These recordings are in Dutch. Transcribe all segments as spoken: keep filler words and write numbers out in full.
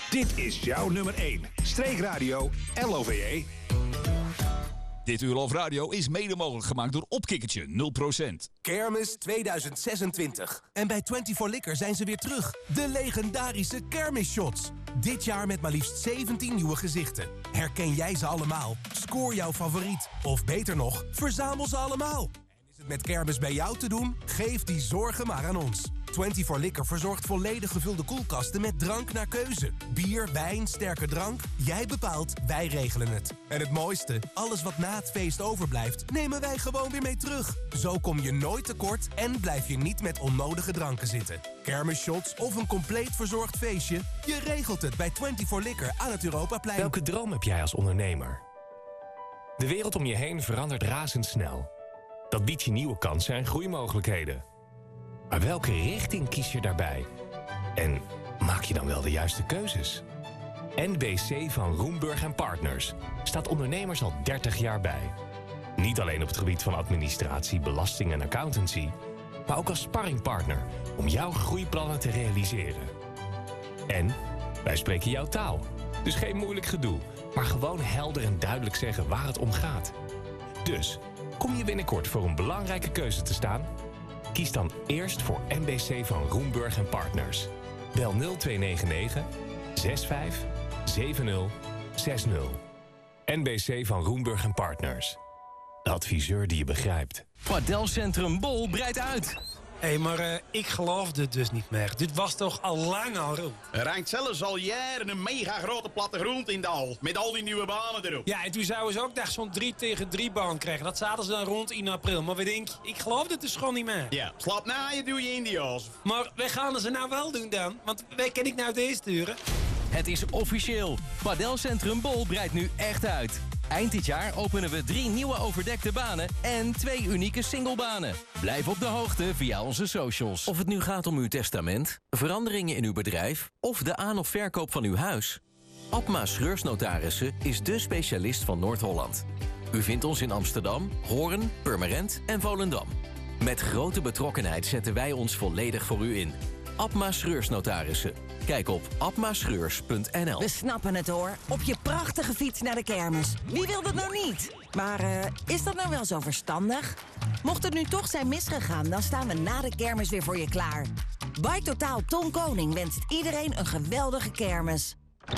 Dit is jouw nummer één. Streekradio L O V E. Dit uur Love Radio is mede mogelijk gemaakt door Opkikkertje nul procent. Kermis tweeduizend zesentwintig. En bij twenty-four Liquor zijn ze weer terug. De legendarische kermisshots. Dit jaar met maar liefst zeventien nieuwe gezichten. Herken jij ze allemaal? Scoor jouw favoriet. Of beter nog, verzamel ze allemaal. En is het met kermis bij jou te doen? Geef die zorgen maar aan ons. twenty-four Liquor verzorgt volledig gevulde koelkasten met drank naar keuze. Bier, wijn, sterke drank. Jij bepaalt, wij regelen het. En het mooiste, alles wat na het feest overblijft, nemen wij gewoon weer mee terug. Zo kom je nooit tekort en blijf je niet met onnodige dranken zitten. Kermisshots of een compleet verzorgd feestje? Je regelt het bij twenty-four Liquor aan het Europaplein. Welke droom heb jij als ondernemer? De wereld om je heen verandert razendsnel. Dat biedt je nieuwe kansen en groeimogelijkheden. Maar welke richting kies je daarbij? En maak je dan wel de juiste keuzes? N B C van Roemburg en Partners staat ondernemers al dertig jaar bij. Niet alleen op het gebied van administratie, belasting en accountancy, maar ook als sparringpartner om jouw groeiplannen te realiseren. En wij spreken jouw taal. Dus geen moeilijk gedoe, maar gewoon helder en duidelijk zeggen waar het om gaat. Dus, kom je binnenkort voor een belangrijke keuze te staan? Kies dan eerst voor N B C van Roemburg en Partners. Bel nul twee negen negen zes vijf zeven nul zes nul. N B C van Roemburg en Partners. De adviseur die je begrijpt. Padelcentrum Bol breidt uit. Hé, hey, maar uh, ik geloofde het dus niet meer. Dit was toch al lang al rond? Er hangt zelfs al jaren een mega grote plattegrond in de hal. Met al die nieuwe banen erop. Ja, en toen zouden ze ook nog zo'n drie tegen drie baan krijgen. Dat zaten ze dan rond in april. Maar we denken, ik geloofde het dus gewoon niet meer. Ja, slap na, je doe je in die jas. Maar wij gaan ze nou wel doen dan. Want wij kan ik nou deze sturen. Het is officieel. Padelcentrum Bol breidt nu echt uit. Eind dit jaar openen we drie nieuwe overdekte banen en twee unieke singlebanen. Blijf op de hoogte via onze socials. Of het nu gaat om uw testament, veranderingen in uw bedrijf of de aan- of verkoop van uw huis. Abma Schreursnotarissen is dé specialist van Noord-Holland. U vindt ons in Amsterdam, Hoorn, Purmerend en Volendam. Met grote betrokkenheid zetten wij ons volledig voor u in. Abma Schreursnotarissen. Kijk op abmaschreurs punt n l. We snappen het hoor. Op je prachtige fiets naar de kermis. Wie wil dat nou niet? Maar uh, is dat nou wel zo verstandig? Mocht het nu toch zijn misgegaan, dan staan we na de kermis weer voor je klaar. Bike Totaal Tom Koning wenst iedereen een geweldige kermis.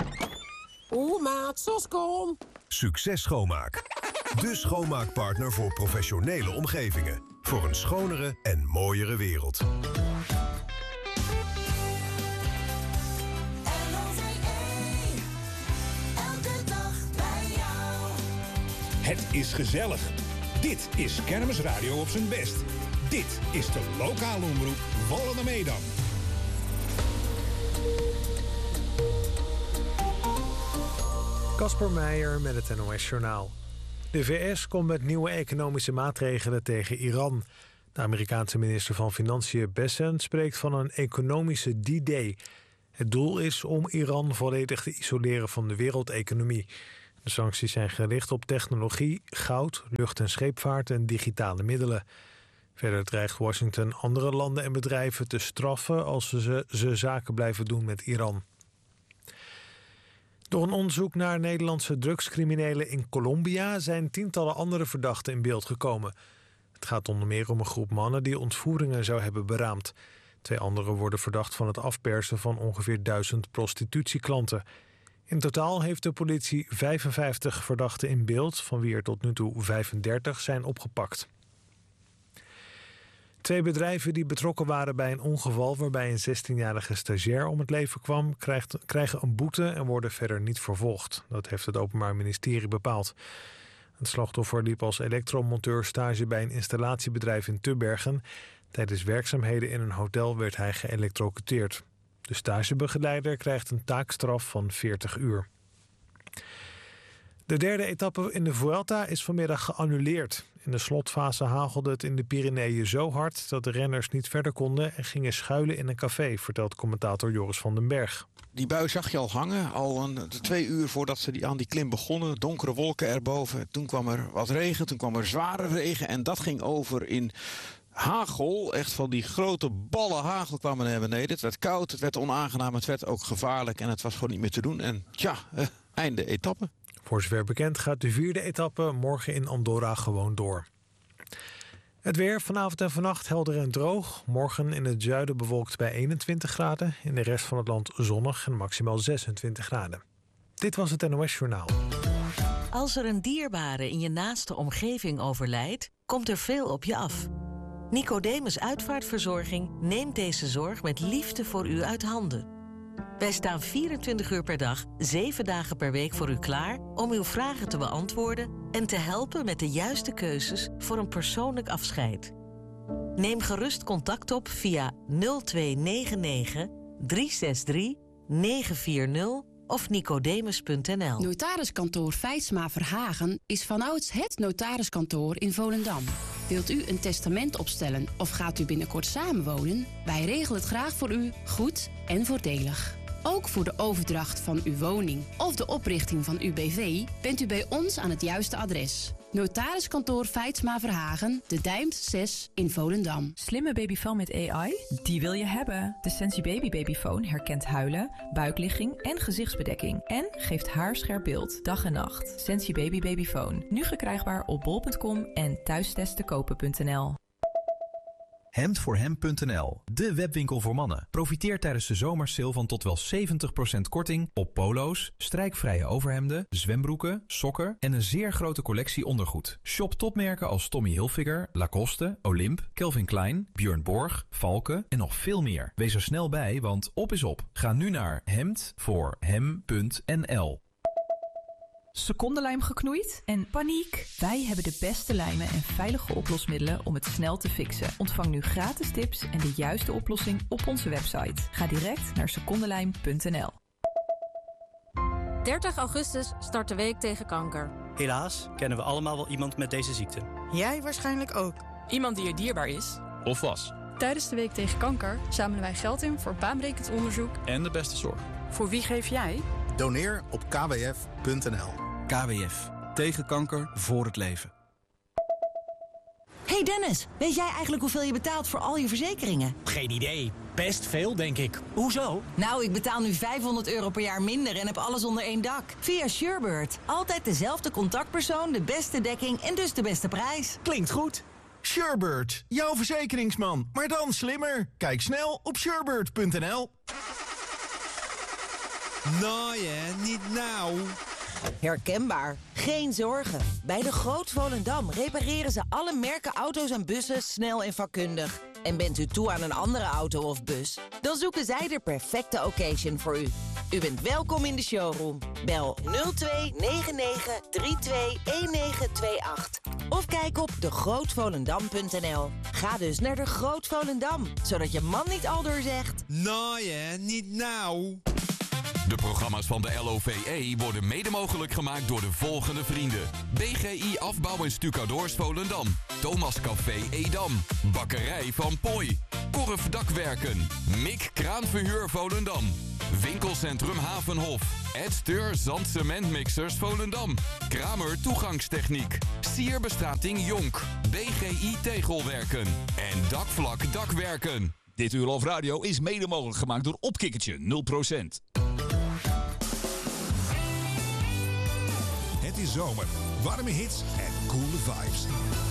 Oeh, maat, Soskom. Succes Schoonmaak. De schoonmaakpartner voor professionele omgevingen. Voor een schonere en mooiere wereld. Het is gezellig. Dit is Kermisradio op zijn best. Dit is de lokale omroep Volendam-Edam. Casper Meijer met het N O S-journaal. De V S komt met nieuwe economische maatregelen tegen Iran. De Amerikaanse minister van Financiën Bessent spreekt van een economische D-Day. Het doel is om Iran volledig te isoleren van de wereldeconomie. De sancties zijn gericht op technologie, goud, lucht- en scheepvaart en digitale middelen. Verder dreigt Washington andere landen en bedrijven te straffen als ze, ze zaken blijven doen met Iran. Door een onderzoek naar Nederlandse drugscriminelen in Colombia zijn tientallen andere verdachten in beeld gekomen. Het gaat onder meer om een groep mannen die ontvoeringen zou hebben beraamd. Twee anderen worden verdacht van het afpersen van ongeveer duizend prostitutieklanten. In totaal heeft de politie vijfenvijftig verdachten in beeld, van wie er tot nu toe vijfendertig zijn opgepakt. Twee bedrijven die betrokken waren bij een ongeval waarbij een zestienjarige stagiair om het leven kwam, krijgt, krijgen een boete en worden verder niet vervolgd. Dat heeft het Openbaar Ministerie bepaald. Het slachtoffer liep als elektromonteur stage bij een installatiebedrijf in Tubbergen. Tijdens werkzaamheden in een hotel werd hij geëlektrocuteerd. De stagebegeleider krijgt een taakstraf van veertig uur. De derde etappe in de Vuelta is vanmiddag geannuleerd. In de slotfase hagelde het in de Pyreneeën zo hard dat de renners niet verder konden en gingen schuilen in een café, vertelt commentator Joris van den Berg. Die bui zag je al hangen, al een, twee uur voordat ze die, aan die klim begonnen. Donkere wolken erboven. Toen kwam er wat regen, toen kwam er zware regen en dat ging over in hagel. Echt van die grote ballen hagel kwamen naar beneden. Het werd koud, het werd onaangenaam, het werd ook gevaarlijk. En het was gewoon niet meer te doen. En tja, eh, einde etappe. Voor zover bekend gaat de vierde etappe morgen in Andorra gewoon door. Het weer vanavond en vannacht helder en droog. Morgen in het zuiden bewolkt bij eenentwintig graden. In de rest van het land zonnig en maximaal zesentwintig graden. Dit was het N O S Journaal. Als er een dierbare in je naaste omgeving overlijdt, komt er veel op je af. Nicodemus Uitvaartverzorging neemt deze zorg met liefde voor u uit handen. Wij staan vierentwintig uur per dag, zeven dagen per week voor u klaar om uw vragen te beantwoorden en te helpen met de juiste keuzes voor een persoonlijk afscheid. Neem gerust contact op via nul twee negen negen, drie zes drie, negen vier nul of nicodemus punt n l. Notariskantoor Feitsma Verhagen is vanouds het notariskantoor in Volendam. Wilt u een testament opstellen of gaat u binnenkort samenwonen? Wij regelen het graag voor u, goed en voordelig. Ook voor de overdracht van uw woning of de oprichting van uw B V bent u bij ons aan het juiste adres. Notariskantoor Feitsma Verhagen, De Dijmt zes in Volendam. Slimme babyfoon met A I? Die wil je hebben. De Sensi Baby Babyfoon herkent huilen, buikligging en gezichtsbedekking. En geeft haarscherp beeld, dag en nacht. Sensi Baby Babyfoon. Nu verkrijgbaar op bol punt com en thuistestenkopen punt n l. hemd voor hem punt n l, de webwinkel voor mannen. Profiteer tijdens de zomersale van tot wel zeventig procent korting op polo's, strijkvrije overhemden, zwembroeken, sokken en een zeer grote collectie ondergoed. Shop topmerken als Tommy Hilfiger, Lacoste, Olymp, Calvin Klein, Björn Borg, Valken en nog veel meer. Wees er snel bij, want op is op. Ga nu naar hemd voor hem punt n l. Secondenlijm geknoeid? En paniek? Wij hebben de beste lijmen en veilige oplosmiddelen om het snel te fixen. Ontvang nu gratis tips en de juiste oplossing op onze website. Ga direct naar secondenlijm punt n l. dertig augustus start de week tegen kanker. Helaas kennen we allemaal wel iemand met deze ziekte. Jij waarschijnlijk ook. Iemand die je dierbaar is. Of was. Tijdens de week tegen kanker zamelen wij geld in voor baanbrekend onderzoek. En de beste zorg. Voor wie geef jij? Doneer op k w f punt n l. K W F. Tegen kanker, voor het leven. Hey Dennis, weet jij eigenlijk hoeveel je betaalt voor al je verzekeringen? Geen idee. Best veel, denk ik. Hoezo? Nou, ik betaal nu vijfhonderd euro per jaar minder en heb alles onder één dak. Via Surebird. Altijd dezelfde contactpersoon, de beste dekking en dus de beste prijs. Klinkt goed. Surebird, jouw verzekeringsman. Maar dan slimmer. Kijk snel op surebird punt n l. Nou ja, niet nou. Herkenbaar. Geen zorgen. Bij de Groot Volendam repareren ze alle merken auto's en bussen snel en vakkundig. En bent u toe aan een andere auto of bus? Dan zoeken zij de perfecte occasion voor u. U bent welkom in de showroom. Bel nul twee negen negen drie twee een negen twee acht. Of kijk op de groot volendam punt n l. Ga dus naar de Groot Volendam, zodat je man niet aldoor zegt... Nou ja, niet nou. De programma's van de L O V E worden mede mogelijk gemaakt door de volgende vrienden. B G I Afbouw en Stucadoors Volendam. Thomas Café Edam. Bakkerij Van Pooi. Korf Dakwerken. Mik Kraanverhuur Volendam. Winkelcentrum Havenhof. Edster Zandcementmixers Volendam. Kramer Toegangstechniek. Sierbestrating Jonk. B G I Tegelwerken. En Dakvlak Dakwerken. Dit Uur Love Radio is mede mogelijk gemaakt door Opkikkertje nul procent. Het is zomer, warme hits en coole vibes.